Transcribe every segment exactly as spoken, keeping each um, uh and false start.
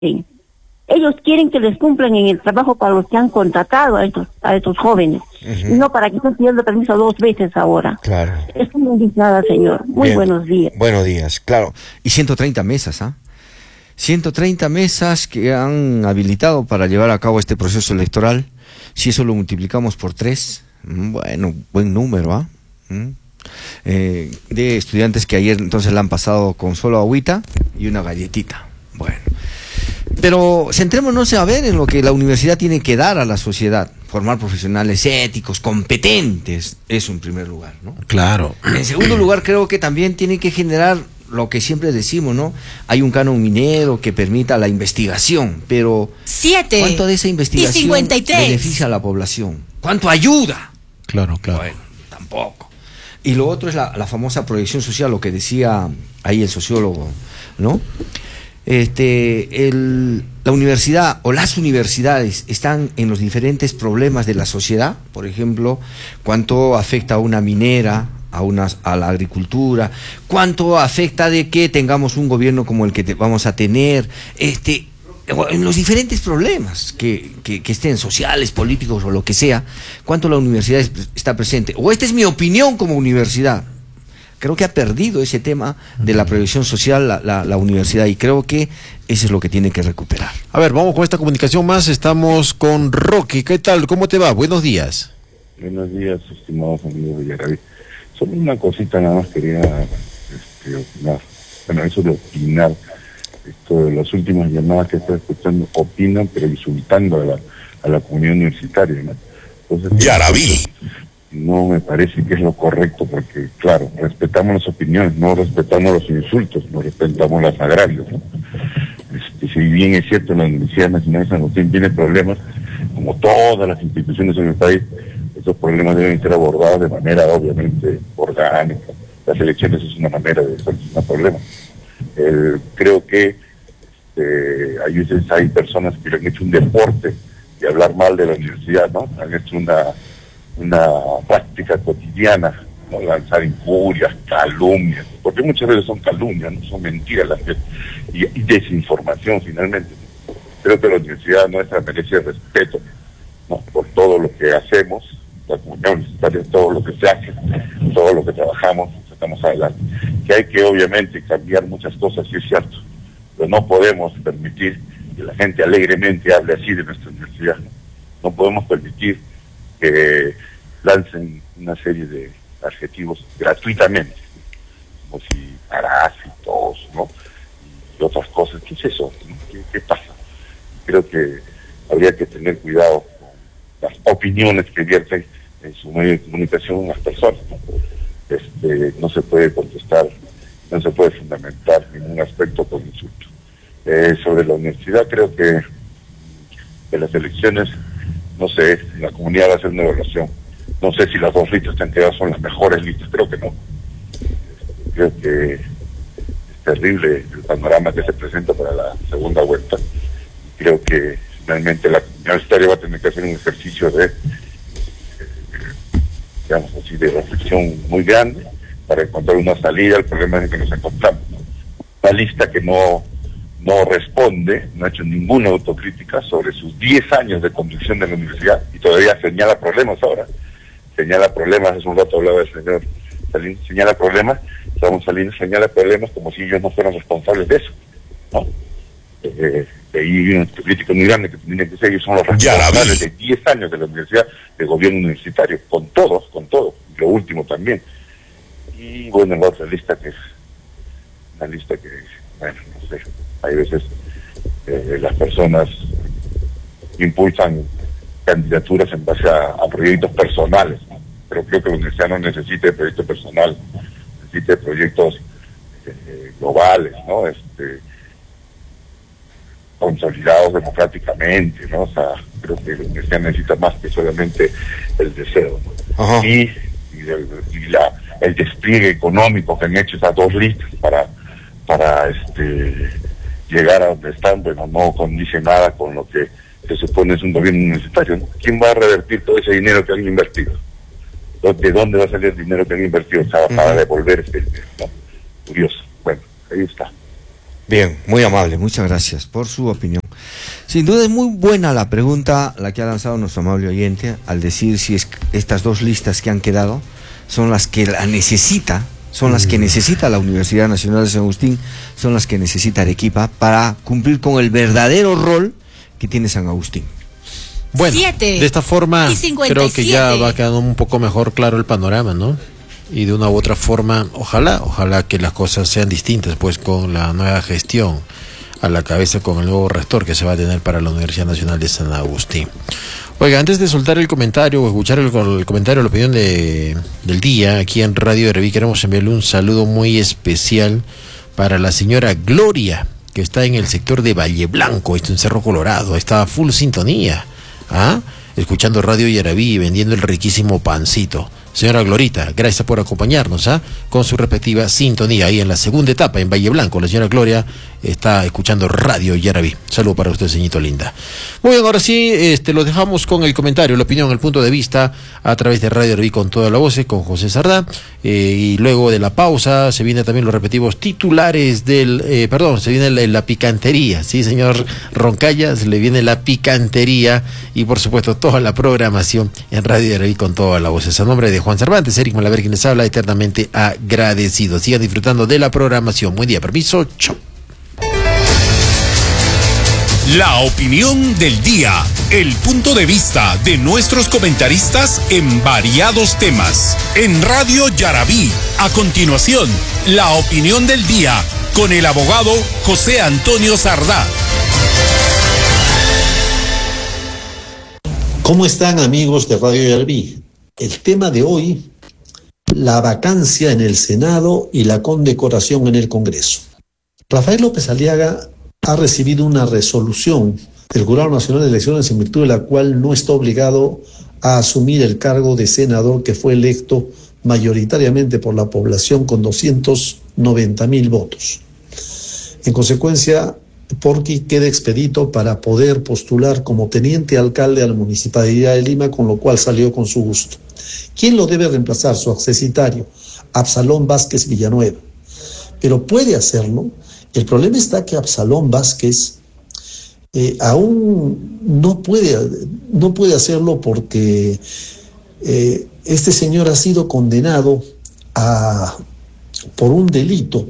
Sí. Ellos quieren que les cumplan en el trabajo para los que han contratado a estos, a estos jóvenes, uh-huh. y no para que estén pidiendo permiso dos veces ahora. Claro. Es muy indignada, señor. Muy Bien. buenos días. Buenos días, claro. Y ciento treinta mesas, ¿ah? ¿eh? ciento treinta mesas que han habilitado para llevar a cabo este proceso electoral. Si eso lo multiplicamos por tres, bueno, buen número, ¿ah? ¿eh? Eh, de estudiantes que ayer entonces la han pasado con solo agüita y una galletita. Bueno. Pero centrémonos a ver en lo que la universidad tiene que dar a la sociedad. Formar profesionales éticos, competentes, eso en primer lugar, ¿no? Claro. En segundo lugar, creo que también tiene que generar lo que siempre decimos, ¿no? Hay un canon minero que permita la investigación, pero Siete ¿cuánto de esa investigación y cincuenta y tres beneficia a la población? ¿Cuánto ayuda? Claro, claro. Bueno, tampoco. Y lo otro es la, la famosa proyección social, lo que decía ahí el sociólogo, ¿no? Este, el, la universidad o las universidades están en los diferentes problemas de la sociedad, por ejemplo, cuánto afecta a una minera, a, una, a la agricultura, cuánto afecta de que tengamos un gobierno como el que te, vamos a tener, este, en los diferentes problemas que, que, que estén sociales, políticos o lo que sea, cuánto la universidad es, está presente. O esta es mi opinión como universidad. Creo que ha perdido ese tema de la previsión social la, la, la universidad, y creo que eso es lo que tiene que recuperar. A ver, vamos con esta comunicación más. Estamos con Rocky. ¿Qué tal? ¿Cómo te va? Buenos días. Buenos días, estimados amigos de Yaraví. Solo una cosita nada más quería este, opinar. Bueno, eso de opinar, esto de las últimas llamadas que estoy escuchando, opinan, pero insultando a la, a la comunidad universitaria, ¿no? Entonces, Yaraví. No me parece que es lo correcto, porque, claro, respetamos las opiniones, no respetamos los insultos, no respetamos las agravios, ¿no? Este, si bien es cierto, la Universidad Nacional de San Agustín tiene problemas, como todas las instituciones en el país, esos problemas deben ser abordados de manera, obviamente, orgánica. Las elecciones es una manera de solucionar problemas. Eh, creo que eh, hay veces hay personas que han hecho un deporte de hablar mal de la universidad, ¿no? Han hecho una... una práctica cotidiana, ¿no? Lanzar injurias, calumnias, porque muchas veces son calumnias, no son mentiras las que, y, y desinformación finalmente. Creo que la universidad nuestra merece respeto, ¿no? Por todo lo que hacemos, la comunidad universitaria, todo lo que se hace, todo lo que trabajamos, sacamos adelante. Que hay que obviamente cambiar muchas cosas, sí es cierto, pero no podemos permitir que la gente alegremente hable así de nuestra universidad, ¿no? No podemos permitir que lancen una serie de adjetivos gratuitamente, como si parásitos, ¿no? Y otras cosas. ¿Qué es eso? ¿No? ¿Qué, qué pasa? Creo que habría que tener cuidado con las opiniones que vierten en su medio de comunicación las personas, ¿no? Este, no se puede contestar, no se puede fundamentar ningún aspecto con insultos. Eh, sobre la universidad, creo que de las elecciones, no sé, la comunidad va a hacer una evaluación. No sé si las dos listas que han quedado son las mejores listas, creo que no. Creo que es terrible el panorama que se presenta para la segunda vuelta. Creo que finalmente la comunidad universitaria va a tener que hacer un ejercicio de, eh, digamos así, de reflexión muy grande para encontrar una salida al problema en el que nos encontramos, ¿no? Una lista que no... no responde, no ha hecho ninguna autocrítica sobre sus diez años de conducción de la universidad y todavía señala problemas ahora. Señala problemas, hace un rato hablaba el señor Salinas, señala problemas, Ramón Salinas señala problemas como si ellos no fueran responsables de eso, ¿no? Eh, de ahí hay una crítica muy grande que tendrían que ser, ellos son los responsables de diez años de la universidad, de gobierno universitario, con todos, con todo, y lo último también. Y bueno, la otra lista que es una lista que, bueno, no sé, hay veces eh, las personas impulsan candidaturas en base a, a proyectos personales, ¿no? Pero creo que la universidad no necesita de proyectos personales, necesita de proyectos eh, globales, ¿no? Este, consolidados democráticamente, ¿no? O sea, creo que la universidad necesita más que solamente el deseo, ¿no? Y, y, el, y la, el despliegue económico que han hecho esas dos listas para, para este llegar a donde están, bueno, no condice nada con lo que se supone es un gobierno universitario, ¿no? ¿Quién va a revertir todo ese dinero que han invertido? ¿De dónde va a salir el dinero que han invertido? O sea, para uh-huh. devolver ese dinero, ¿no? Curioso. Bueno, ahí está. Bien, muy amable, muchas gracias por su opinión. Sin duda es muy buena la pregunta, la que ha lanzado nuestro amable oyente, al decir si es estas dos listas que han quedado son las que la necesita, son las que necesita la Universidad Nacional de San Agustín, son las que necesita Arequipa para cumplir con el verdadero rol que tiene San Agustín. Bueno, Siete de esta forma creo que ya siete. va quedando un poco mejor claro el panorama, ¿no? Y de una u otra forma, ojalá, ojalá que las cosas sean distintas, pues con la nueva gestión a la cabeza, con el nuevo rector que se va a tener para la Universidad Nacional de San Agustín. Oiga, antes de soltar el comentario o escuchar el, el comentario, la opinión de, del día, aquí en Radio Yaraví, queremos enviarle un saludo muy especial para la señora Gloria, que está en el sector de Valle Blanco, esto en Cerro Colorado, está a full sintonía, ¿ah? Escuchando Radio Yaraví y vendiendo el riquísimo pancito. Señora Glorita, gracias por acompañarnos, ¿ah? Con su respectiva sintonía ahí en la segunda etapa en Valle Blanco. La señora Gloria está escuchando Radio Yaraví. Saludo para usted, señorito linda. Muy bien, ahora sí, este, lo dejamos con el comentario, la opinión, el punto de vista a través de Radio Yaraví con toda la voz, con José Sardá. Eh, y luego de la pausa se vienen también los respectivos titulares del, eh, perdón, se viene la, la picantería, sí, señor Roncalla, se le viene la picantería y por supuesto toda la programación en Radio Yaraví con toda la voz. A nombre de Juan Cervantes, Eric Malaver, quien les habla, eternamente agradecido. Sigan disfrutando de la programación. Buen día, permiso, chao. La opinión del día, el punto de vista de nuestros comentaristas en variados temas. En Radio Yaraví, a continuación, la opinión del día con el abogado José Antonio Sardá. ¿Cómo están, amigos de Radio Yaraví? El tema de hoy, la vacancia en el Senado y la condecoración en el Congreso. Rafael López Aliaga ha recibido una resolución del Jurado Nacional de Elecciones en virtud de la cual no está obligado a asumir el cargo de senador que fue electo mayoritariamente por la población con doscientos noventa mil votos. En consecuencia, Porqui queda expedito para poder postular como teniente alcalde a la Municipalidad de Lima, con lo cual salió con su gusto. ¿Quién lo debe reemplazar? Su accesitario, Absalón Vázquez Villanueva. Pero puede hacerlo. El problema está que Absalón Vázquez eh, aún no puede, no puede hacerlo porque eh, este señor ha sido condenado a, por un delito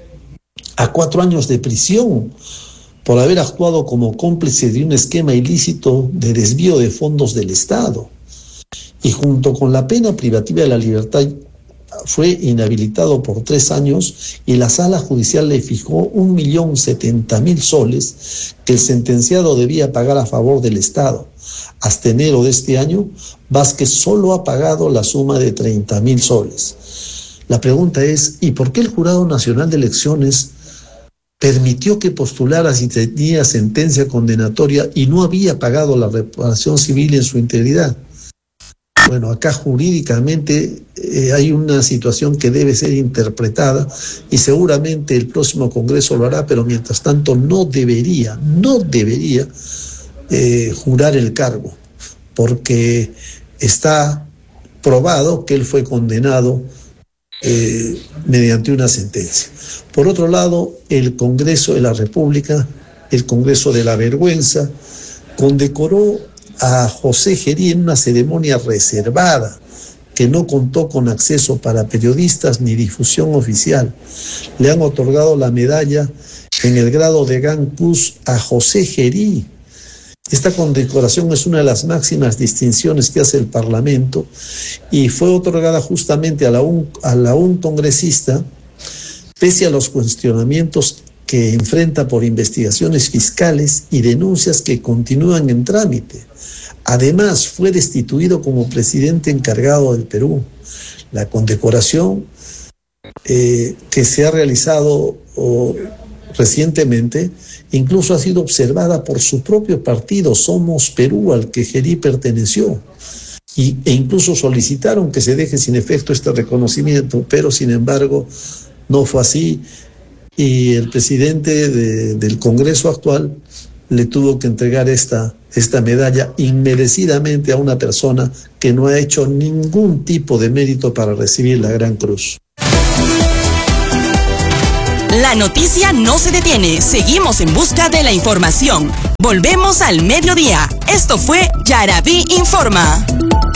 a cuatro años de prisión por haber actuado como cómplice de un esquema ilícito de desvío de fondos del Estado. Y junto con la pena privativa de la libertad fue inhabilitado por tres años y la sala judicial le fijó un millón setenta mil soles que el sentenciado debía pagar a favor del Estado. Hasta enero de este año, Vázquez solo ha pagado la suma de treinta mil soles. La pregunta es, ¿y por qué el Jurado Nacional de Elecciones permitió que postulara si tenía sentencia condenatoria y no había pagado la reparación civil en su integridad? Bueno, acá jurídicamente eh, hay una situación que debe ser interpretada y seguramente el próximo Congreso lo hará, pero mientras tanto no debería, no debería eh, jurar el cargo, porque está probado que él fue condenado eh, mediante una sentencia. Por otro lado, el Congreso de la República, el Congreso de la Vergüenza, condecoró a José Gerí en una ceremonia reservada que no contó con acceso para periodistas ni difusión oficial. Le han otorgado la medalla en el grado de Gran Cruz a José Gerí. Esta condecoración es una de las máximas distinciones que hace el Parlamento y fue otorgada justamente a la un, a la un congresista, pese a los cuestionamientos que enfrenta por investigaciones fiscales y denuncias que continúan en trámite. Además, fue destituido como presidente encargado del Perú. La condecoración eh, que se ha realizado oh, recientemente incluso ha sido observada por su propio partido, Somos Perú, al que Gerí perteneció. Y, e incluso solicitaron que se deje sin efecto este reconocimiento, pero sin embargo no fue así. Y el presidente de, del Congreso actual le tuvo que entregar esta, esta medalla inmerecidamente a una persona que no ha hecho ningún tipo de mérito para recibir la Gran Cruz. La noticia no se detiene. Seguimos en busca de la información. Volvemos al mediodía. Esto fue Yarabí Informa.